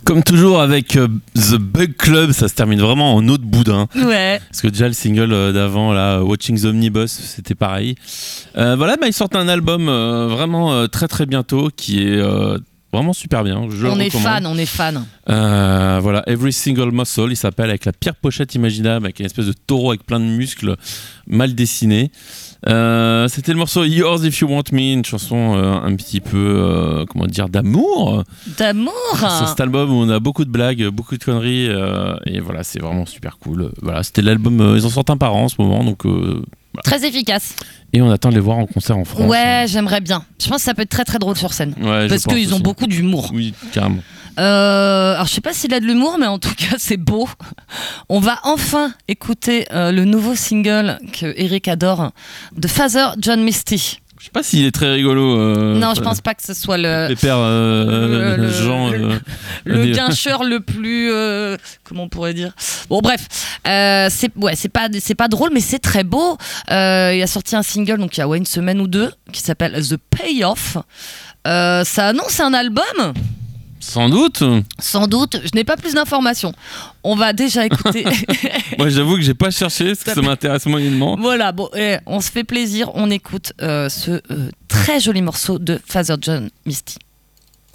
Comme toujours avec The Bug Club, ça se termine vraiment en eau de boudin. Ouais. Parce que déjà le single d'avant, là, Watching the Omnibus, c'était pareil. Voilà, ils sortent un album vraiment très très bientôt qui est vraiment super bien. On est fan. Voilà, Every Single Muscle, il s'appelle, avec la pire pochette imaginable, avec une espèce de taureau avec plein de muscles mal dessinés. C'était le morceau Yours If You Want Me, une chanson un petit peu d'amour. C'est cet album où on a beaucoup de blagues, beaucoup de conneries, et voilà, c'est vraiment super cool. Voilà, c'était l'album, ils en sortent un par an en ce moment, donc voilà. Très efficace. Et on attend de les voir en concert en France. Ouais, j'aimerais bien. Je pense que ça peut être très très drôle sur scène. Ouais, parce qu'ils ont beaucoup d'humour. Oui, carrément. Alors je sais pas s'il a de l'humour, mais en tout cas c'est beau. On va enfin écouter le nouveau single que Eric adore de Father John Misty. Je sais pas s'il est très rigolo. Non, je pense pas que ce soit le père Jean. Le guincheur le plus. Comment on pourrait dire ? Bon, bref. C'est pas drôle, mais c'est très beau. Il a sorti un single, donc il y a une semaine ou deux, qui s'appelle The Payoff. Ça annonce un album. Sans doute, je n'ai pas plus d'informations. On va déjà écouter. Moi, j'avoue que j'ai pas cherché parce que ça m'intéresse moyennement. Voilà, bon, on se fait plaisir. On écoute ce très joli morceau de Father John Misty.